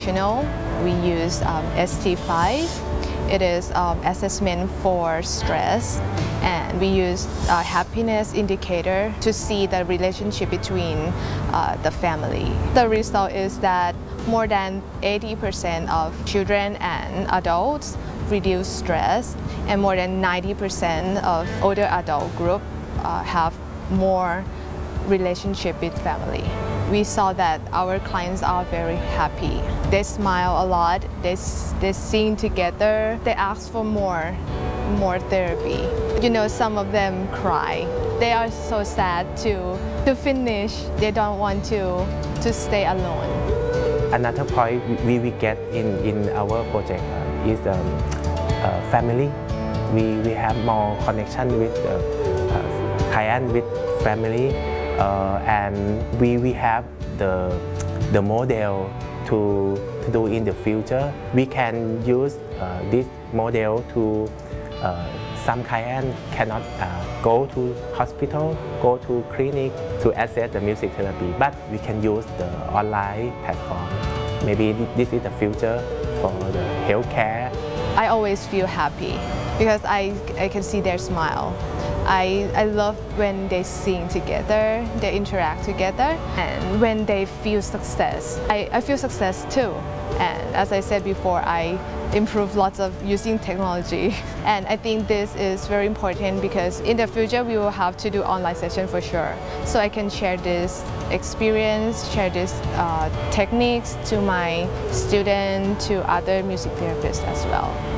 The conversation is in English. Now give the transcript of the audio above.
We use ST5. It is assessment for stress, and we use a happiness indicator to see the relationship between the family. The result is that more than 80% of children and adults reduce stress, and more than 90% of older adult group have more relationship with family. We saw that our clients are very happy. They smile a lot, they sing together, they ask for more therapy. Some of them cry. They are so sad to finish. They don't want to stay alone. Another point we get in our project is family. We have more connection with client, with family. And we have the model to do in the future. We can use this model to some clients cannot go to hospital, go to clinic to access the music therapy, but we can use the online platform. Maybe this is the future for the healthcare. I always feel happy because I can see their smile. I love when they sing together, they interact together, and when they feel success. I feel success too. And as I said before, I improve lots of using technology. And I think this is very important because in the future we will have to do online session for sure. So I can share this experience, share these techniques to my students, to other music therapists as well.